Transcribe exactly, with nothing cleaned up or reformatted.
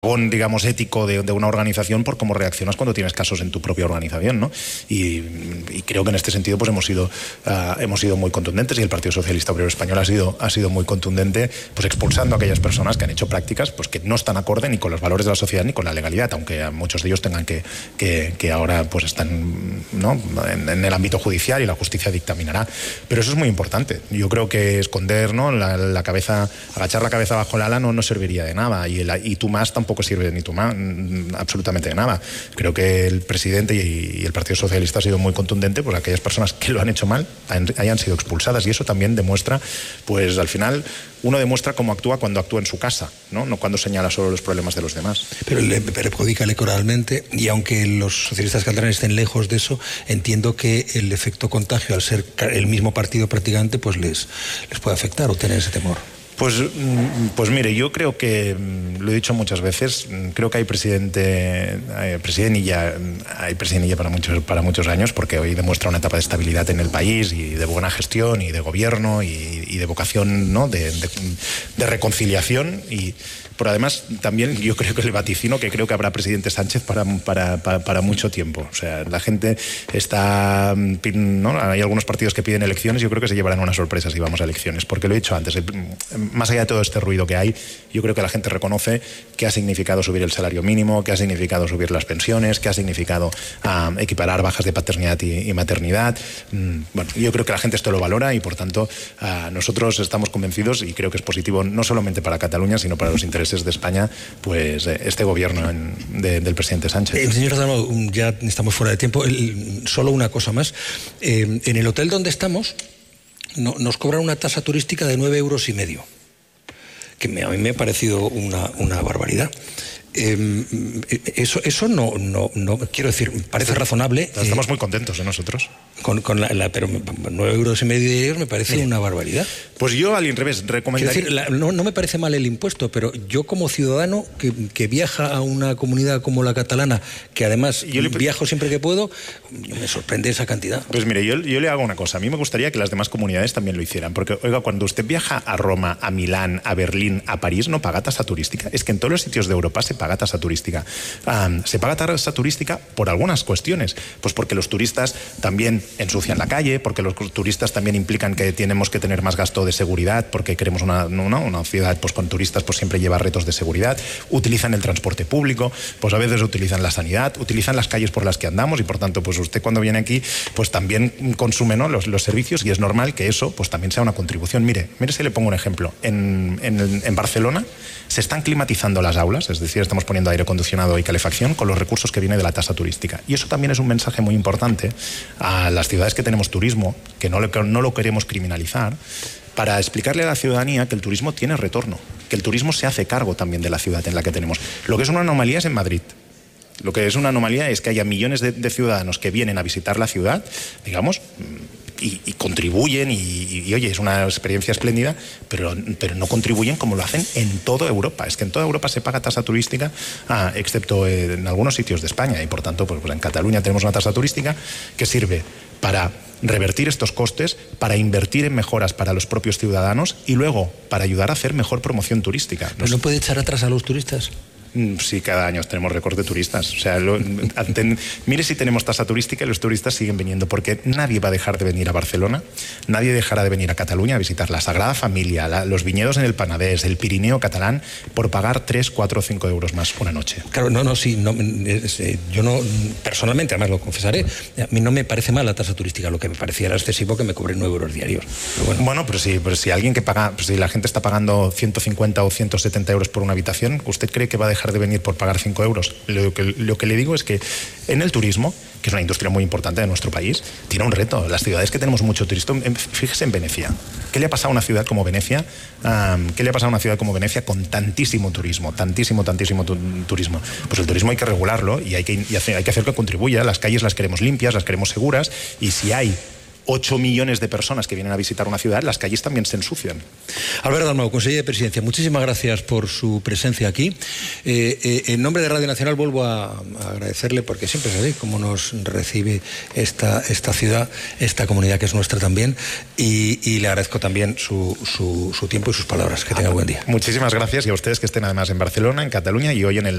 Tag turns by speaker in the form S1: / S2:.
S1: digamos, ético de, de una organización por cómo reaccionas cuando tienes casos en tu propia organización, ¿no? Y, y creo que en este sentido pues hemos sido uh, hemos sido muy contundentes, y el Partido Socialista Obrero Español ha sido ha sido muy contundente, pues expulsando a aquellas personas que han hecho prácticas pues que no están acorde ni con los valores de la sociedad ni con la legalidad, aunque a muchos de ellos tengan que que, que ahora pues están, ¿no?, en, en el ámbito judicial y la justicia dictaminará. Pero eso es muy importante. Yo creo que esconder, ¿no?, la, la cabeza, agachar la cabeza bajo el ala no nos serviría de nada, y, el, y tú más tampoco sirve ni tú más, absolutamente de nada. Creo que el presidente y, y el Partido Socialista ha sido muy contundente, pues aquellas personas que lo han hecho mal han, hayan sido expulsadas, y eso también demuestra, pues al final uno demuestra cómo actúa cuando actúa en su casa, no, no cuando señala solo los problemas de los demás.
S2: Pero le perjudica electoralmente, y aunque los socialistas catalanes estén lejos de eso, entiendo que el efecto contagio, al ser el mismo partido prácticamente, pues les, les puede afectar o tener ese temor.
S1: Pues, pues mire, yo creo que, lo he dicho muchas veces, creo que hay presidente, hay presidenilla, hay presidenilla para muchos, para muchos años, porque hoy demuestra una etapa de estabilidad en el país y de buena gestión y de gobierno y, y de vocación, ¿no?, de, de, de reconciliación. Y pero además también yo creo que le vaticino que creo que habrá presidente Sánchez para, para, para, para mucho tiempo. O sea, la gente está, ¿no?, hay algunos partidos que piden elecciones, yo creo que se llevarán una sorpresa si vamos a elecciones, porque lo he dicho antes, el, más allá de todo este ruido que hay, yo creo que la gente reconoce qué ha significado subir el salario mínimo, qué ha significado subir las pensiones, qué ha significado uh, equiparar bajas de paternidad y, y maternidad. Mm, bueno, yo creo que la gente esto lo valora, y por tanto uh, nosotros estamos convencidos, y creo que es positivo no solamente para Cataluña, sino para los intereses de España, pues este gobierno en, de, del presidente Sánchez.
S2: Eh, señor Zano, ya estamos fuera de tiempo. El, solo una cosa más. Eh, en el hotel donde estamos no, nos cobran una tasa turística de nueve euros y medio, que me, a mí me ha parecido una, una barbaridad. Eh, eso eso no, no, no, quiero decir, parece razonable.
S1: Estamos
S2: eh,
S1: muy contentos de nosotros.
S2: Con, con la, la, pero nueve euros y medio de ellos me parece Mira, una barbaridad.
S1: Pues yo al revés recomendaría.
S2: Quiero decir, la, no, no me parece mal el impuesto, pero yo como ciudadano que, que viaja a una comunidad como la catalana, que además yo le... viajo siempre que puedo, me sorprende esa cantidad.
S1: Pues mire, yo, yo le hago una cosa. A mí me gustaría que las demás comunidades también lo hicieran, porque oiga, cuando usted viaja a Roma, a Milán, a Berlín, a París, no paga tasa turística. Es que en todos los sitios de Europa se paga tasa turística. Um, se paga tasa turística por algunas cuestiones, pues porque los turistas también ensucian la calle, porque los turistas también implican que tenemos que tener más gasto de seguridad, porque queremos una, una, una ciudad pues con turistas pues siempre lleva retos de seguridad, utilizan el transporte público, pues a veces utilizan la sanidad, utilizan las calles por las que andamos, y por tanto pues usted cuando viene aquí pues también consume, ¿no?, los, los servicios, y es normal que eso pues también sea una contribución. Mire, mire si le pongo un ejemplo. En, en, en Barcelona se están climatizando las aulas, es decir, estamos poniendo aire acondicionado y calefacción con los recursos que viene de la tasa turística, y eso también es un mensaje muy importante a las ciudades que tenemos turismo, que no lo, que no lo queremos criminalizar, para explicarle a la ciudadanía que el turismo tiene retorno, que el turismo se hace cargo también de la ciudad en la que tenemos. Lo que es una anomalía es en Madrid. Lo que es una anomalía es que haya millones de, de ciudadanos que vienen a visitar la ciudad, digamos, y, y contribuyen, y, y, y oye, es una experiencia espléndida, pero, pero no contribuyen como lo hacen en toda Europa. Es que en toda Europa se paga tasa turística, ah, excepto en algunos sitios de España, y por tanto, pues, pues en Cataluña tenemos una tasa turística que sirve para revertir estos costes, para invertir en mejoras para los propios ciudadanos, y luego para ayudar a hacer mejor promoción turística.
S2: ¿Pero no puede echar atrás a los turistas?
S1: Sí, cada año tenemos récord de turistas. O sea, lo, anten, mire si tenemos tasa turística y los turistas siguen viniendo, porque nadie va a dejar de venir a Barcelona, nadie dejará de venir a Cataluña a visitar la Sagrada Familia, la, los viñedos en el Penedès, el Pirineo catalán, por pagar tres, cuatro o cinco euros más una noche.
S2: Claro, no, no, sí, no, yo no, personalmente, además lo confesaré, a mí no me parece mal la tasa turística, lo que me parecía era excesivo que me cobren nueve euros diarios. Pero bueno.
S1: bueno, pero sí, pero si alguien que paga, pues si la gente está pagando ciento cincuenta o ciento setenta euros por una habitación, ¿usted cree que va a dejar de venir por pagar cinco euros? Lo que, lo que le digo es que en el turismo, que es una industria muy importante de nuestro país, tiene un reto. Las ciudades que tenemos mucho turismo, fíjese en Venecia. ¿Qué le ha pasado a una ciudad como Venecia? Um, ¿Qué le ha pasado a una ciudad como Venecia con tantísimo turismo? Tantísimo, tantísimo tu, turismo. Pues el turismo hay que regularlo, y hay que, y hacer, hay que hacer que contribuya. Las calles las queremos limpias, las queremos seguras, y si hay ocho millones de personas que vienen a visitar una ciudad, las calles también se ensucian.
S2: Albert Dalmau, consejero de Presidencia, muchísimas gracias por su presencia aquí. Eh, eh, en nombre de Radio Nacional vuelvo a, a agradecerle, porque siempre es así como nos recibe esta, esta ciudad, esta comunidad que es nuestra también, y, y le agradezco también su, su, su tiempo y sus palabras. Que tenga buen día.
S1: Muchísimas gracias, y a ustedes que estén además en Barcelona, en Cataluña y hoy en el